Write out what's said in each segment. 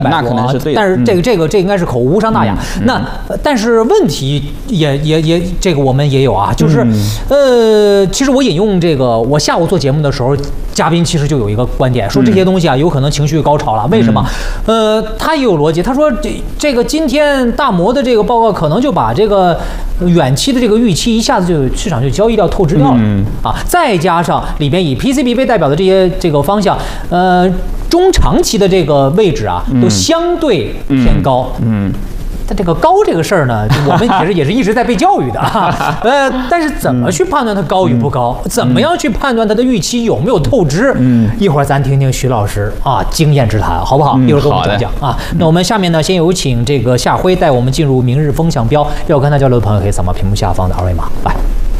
那可能是对的。 但是这个应该是口误，无伤大雅。那但是问题也这个我们也有啊，就是其实我引用这个，我下午做节目的时候，嘉宾其实就有一个观点，说这些东西啊有可能情绪高潮了。为什么？他也有逻辑。他说这个今天大摩的这个报告可能就把这个远期的这个预期一下子就市场就交易掉透支掉了啊，再加上里边以 PCB 为代表的这个方向，中长期的这个位置啊，都相对偏高。但这个高这个事儿呢，我们其实也是一直在被教育的啊。但是怎么去判断它高与不高？怎么样去判断它的预期有没有透支？一会儿咱听听徐老师啊经验之谈，好不好？一会儿给我们讲讲啊。那我们下面呢，先有请这个夏辉带我们进入明日风向标。要跟他交流的朋友可以扫描屏幕下方的二维码来。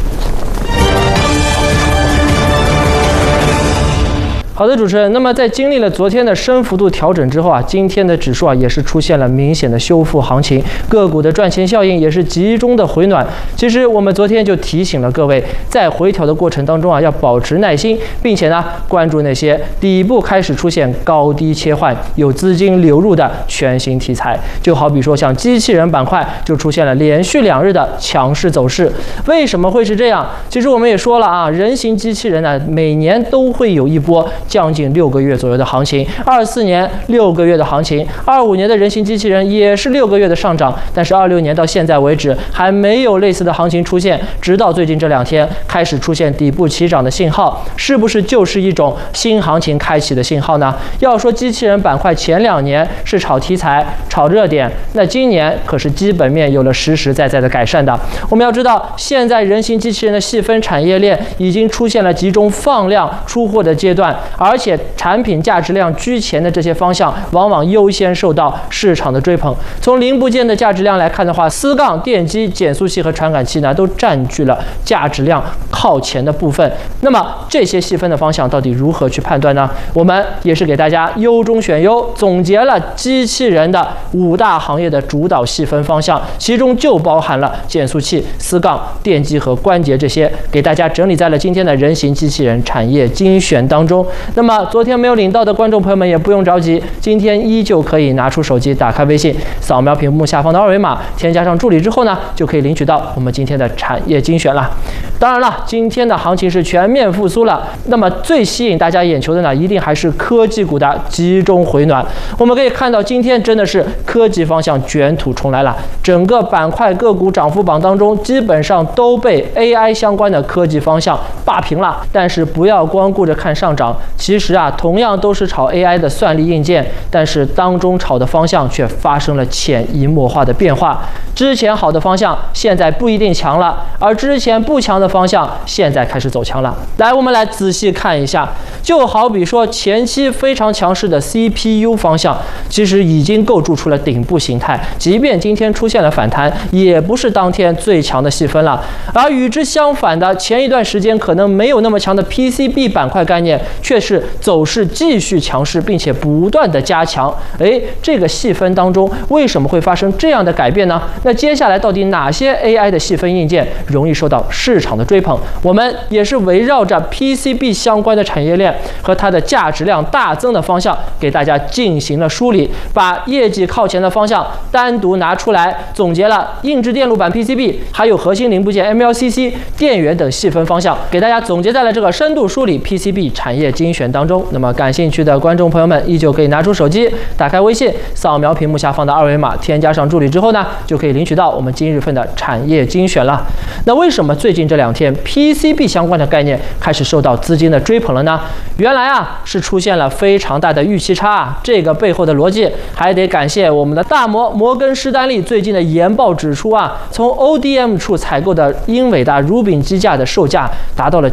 好的，主持人。那么在经历了昨天的升幅度调整之后啊，今天的指数啊也是出现了明显的修复行情，个股的赚钱效应也是集中的回暖。其实我们昨天就提醒了各位，在回调的过程当中啊，要保持耐心，并且呢关注那些底部开始出现高低切换、有资金流入的全新题材。就好比说像机器人板块就出现了连续2日的强势走势。为什么会是这样？其实我们也说了啊，人形机器人呢每年都会有一波将近6个月左右的行情，24年6个月的行情，25年的人形机器人也是6个月的上涨，但是26年到现在为止还没有类似的行情出现，直到最近这2天开始出现底部起涨的信号，是不是就是一种新行情开启的信号呢？要说机器人板块前2年是炒题材、炒热点，那今年可是基本面有了实实在在的改善的。我们要知道，现在人形机器人的细分产业链已经出现了集中放量出货的阶段，而且产品价值量居前的这些方向往往优先受到市场的追捧。从零部件的价值量来看的话，丝杠、电机、减速器和传感器呢都占据了价值量靠前的部分。那么这些细分的方向到底如何去判断呢？我们也是给大家优中选优，总结了机器人的5大行业的主导细分方向，其中就包含了减速器、丝杠、电机和关节这些，给大家整理在了今天的人形机器人产业精选当中。那么昨天没有领到的观众朋友们也不用着急，今天依旧可以拿出手机，打开微信，扫描屏幕下方的二维码，添加上助理之后呢，就可以领取到我们今天的产业精选了。当然了，今天的行情是全面复苏了，那么最吸引大家眼球的呢，一定还是科技股的集中回暖。我们可以看到，今天真的是科技方向卷土重来了，整个板块个股涨幅榜当中，基本上都被 AI 相关的科技方向霸屏了。但是不要光顾着看上涨，其实啊，同样都是炒 AI 的算力硬件，但是当中炒的方向却发生了潜移默化的变化。之前好的方向现在不一定强了，而之前不强的方向现在开始走强了。来，我们来仔细看一下，就好比说前期非常强势的 CPU 方向，其实已经构筑出了顶部形态，即便今天出现了反弹，也不是当天最强的细分了。而与之相反的，前一段时间可能没有那么强的 PCB 板块概念，却是走势继续强势，并且不断的加强。这个细分当中为什么会发生这样的改变呢？那接下来到底哪些 AI 的细分硬件容易受到市场的追捧？我们也是围绕着 PCB 相关的产业链和它的价值量大增的方向，给大家进行了梳理，把业绩靠前的方向单独拿出来，总结了硬质电路板 PCB， 还有核心零部件 MLCC、电源等细分方向，给大家总结在了这个深度梳理 PCB 产业精选当中。那么感兴趣的观众朋友们，依旧可以拿出手机，打开微信，扫描屏幕下方的二维码，添加上助理之后呢，就可以领取到我们今日份的产业精选了。那为什么最近这2天 PCB 相关的概念开始受到资金的追捧了呢？原来啊是出现了非常大的预期差啊，这个背后的逻辑还得感谢我们的大摩根士丹利最近的研报指出啊，从 ODM 处采购的英伟达乳饼机架的售价达到了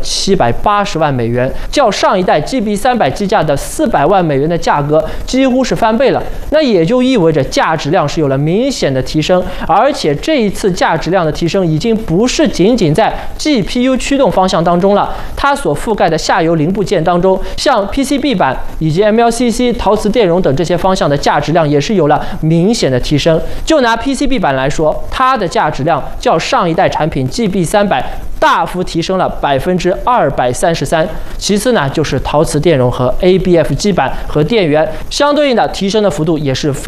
780万美元，较上一代 GB300 机架的400万美元的价格几乎是翻倍了。那也就意味着价值量是有了明显的提升，而且这一次价值量的提升已经不是仅仅在 GPU 驱动方向当中了，它所覆盖的下游零部件当中，像 PCB 板以及 MLCC、陶瓷电容等这些方向的价值量也是有了明显的提升。就拿 PCB 板来说，它的价值量较上一代产品 GB300 大幅提升了233%。其次呢，就是陶瓷电容和 ABF 基板和电源，相对应的提升的幅度也是非